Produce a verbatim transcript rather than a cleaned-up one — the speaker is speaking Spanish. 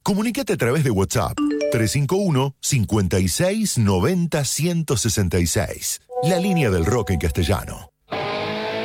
Comunícate a través de WhatsApp tres cinco uno, cinco seis nueve cero, uno seis seis. La línea del rock en castellano.